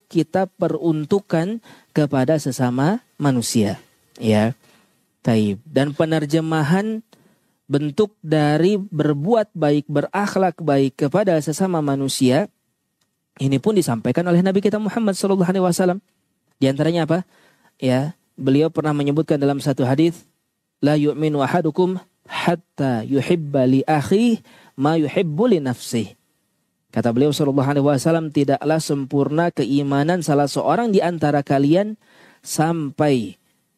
kita peruntukkan kepada sesama manusia. Ya. Taib. Dan penerjemahan bentuk dari berbuat baik, berakhlak baik kepada sesama manusia, ini pun disampaikan oleh Nabi kita Muhammad SAW. Di antaranya apa? Ya, beliau pernah menyebutkan dalam satu hadis, la yu'minu ahadukum hatta yuhibba li akhihi ma yuhibbu li nafsihi. Kata beliau SAW, tidaklah sempurna keimanan salah seorang di antara kalian sampai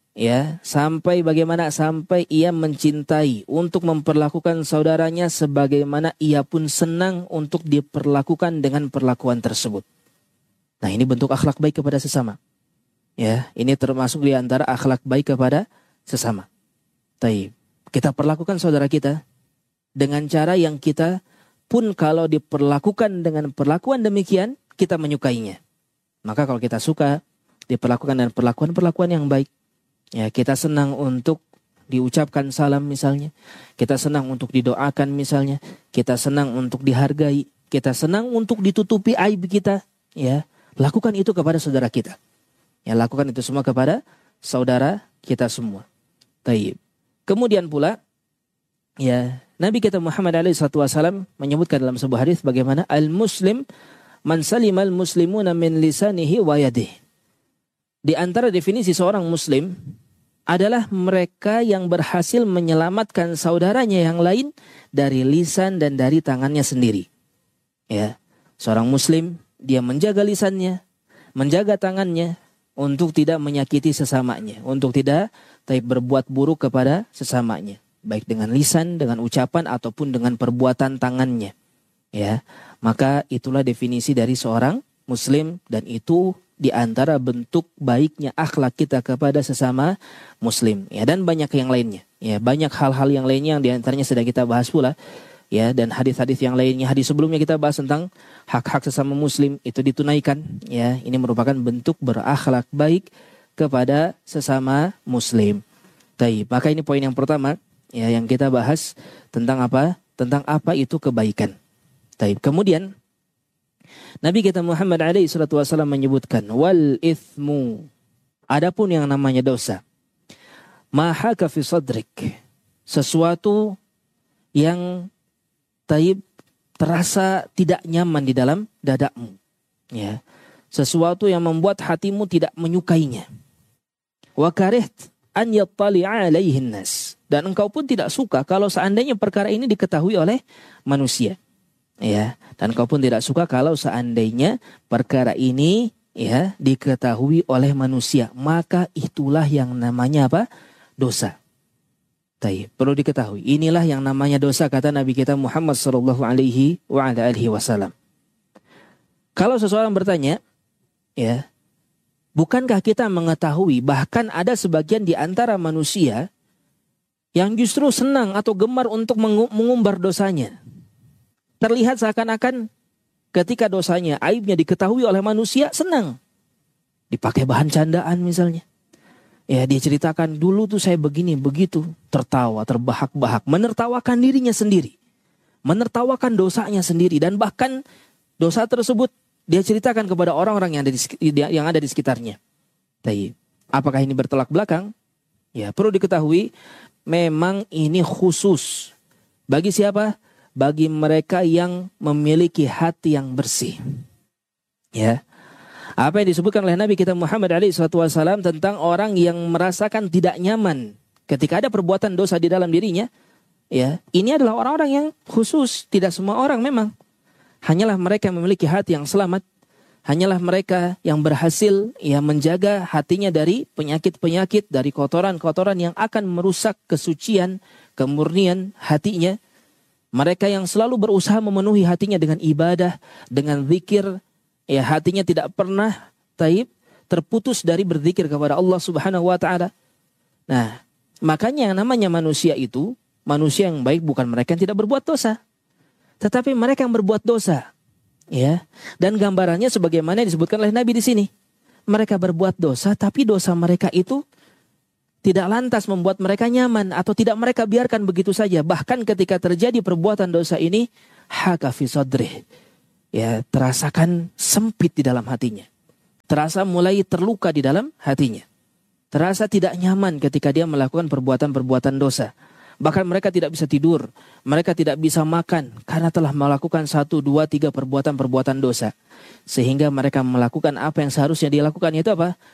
bagaimana? Sampai ia mencintai untuk memperlakukan saudaranya sebagaimana ia pun senang untuk diperlakukan dengan perlakuan tersebut. Nah, ini bentuk akhlak baik kepada sesama. Ya, ini termasuk di antara akhlak baik kepada sesama. Taib. Kita perlakukan saudara kita dengan cara yang kita pun kalau diperlakukan dengan perlakuan demikian, kita menyukainya. Maka kalau kita suka diperlakukan dengan perlakuan yang baik, ya, kita senang untuk diucapkan salam misalnya, kita senang untuk didoakan misalnya, kita senang untuk dihargai, kita senang untuk ditutupi aib kita, ya, lakukan itu kepada saudara kita. Ya, lakukan itu semua kepada saudara kita semua. Taib. Kemudian pula, ya, Nabi kita Muhammad SAW menyebutkan dalam sebuah hadis bagaimana al-muslim man salimal muslimuna min lisanihi wa yadihi. Di antara definisi seorang muslim adalah mereka yang berhasil menyelamatkan saudaranya yang lain dari lisan dan dari tangannya sendiri. Ya, seorang muslim dia menjaga lisannya, menjaga tangannya untuk tidak menyakiti sesamanya, untuk tidak berbuat buruk kepada sesamanya, baik dengan lisan, dengan ucapan ataupun dengan perbuatan tangannya. Ya, maka itulah definisi dari seorang muslim, dan itu di antara bentuk baiknya akhlak kita kepada sesama muslim. Ya, dan banyak yang lainnya. Ya, banyak hal-hal yang lainnya yang di antaranya sedang kita bahas pula. Ya, dan hadis-hadis yang lainnya, hadis sebelumnya kita bahas tentang hak-hak sesama muslim itu ditunaikan. Ya, ini merupakan bentuk berakhlak baik kepada sesama muslim. Baik, maka ini poin yang pertama, ya, yang kita bahas tentang apa? Tentang apa itu kebaikan. Baik, kemudian Nabi kita Muhammad SAW menyebutkan wal ithmu, adapun yang namanya dosa, mahaka fi sadrik, sesuatu yang terasa tidak nyaman di dalam dadamu, ya, sesuatu yang membuat hatimu tidak menyukainya. Wa kariht an yattali'a alaihin nas, dan engkau pun tidak suka kalau seandainya perkara ini diketahui oleh manusia. Ya, dan engkau pun tidak suka kalau seandainya perkara ini, ya, diketahui oleh manusia, maka itulah yang namanya apa? Dosa. Taib. Perlu diketahui, inilah yang namanya dosa, kata Nabi kita Muhammad SAW. Kalau seseorang bertanya, ya, bukankah kita mengetahui bahkan ada sebagian di antara manusia yang justru senang atau gemar untuk mengumbar dosanya? Terlihat seakan-akan ketika dosanya, aibnya diketahui oleh manusia, senang. Dipakai bahan candaan misalnya. Ya, dia ceritakan dulu tuh saya begini, begitu. Tertawa, terbahak-bahak. Menertawakan dirinya sendiri. Menertawakan dosanya sendiri. Dan bahkan dosa tersebut dia ceritakan kepada orang-orang yang ada di sekitarnya. Tapi, apakah ini bertolak belakang? Ya, perlu diketahui, memang ini khusus. Bagi siapa? Bagi mereka yang memiliki hati yang bersih. Ya. Apa yang disebutkan oleh Nabi kita Muhammad SAW tentang orang yang merasakan tidak nyaman ketika ada perbuatan dosa di dalam dirinya, ya, ini adalah orang-orang yang khusus. Tidak semua orang memang. Hanyalah mereka yang memiliki hati yang selamat. Hanyalah mereka yang berhasil, ya, menjaga hatinya dari penyakit-penyakit, dari kotoran-kotoran yang akan merusak kesucian, kemurnian hatinya. Mereka yang selalu berusaha memenuhi hatinya dengan ibadah, dengan zikir, ya, hatinya tidak pernah terputus dari berzikir kepada Allah Subhanahu wa taala. Nah, makanya yang namanya manusia itu, manusia yang baik bukan mereka yang tidak berbuat dosa, tetapi mereka yang berbuat dosa. Ya. Dan gambarannya sebagaimana disebutkan oleh Nabi di sini. Mereka berbuat dosa, tapi dosa mereka itu tidak lantas membuat mereka nyaman atau tidak mereka biarkan begitu saja. Bahkan ketika terjadi perbuatan dosa ini, haka fi sadrih, ya, terasakan sempit di dalam hatinya. terasa mulai terluka di dalam hatinya. Terasa tidak nyaman ketika dia melakukan perbuatan-perbuatan dosa. Bahkan mereka tidak bisa tidur, mereka tidak bisa makan karena telah melakukan 1, 2, 3 perbuatan-perbuatan dosa. Sehingga mereka melakukan apa yang seharusnya dilakukan, yaitu apa?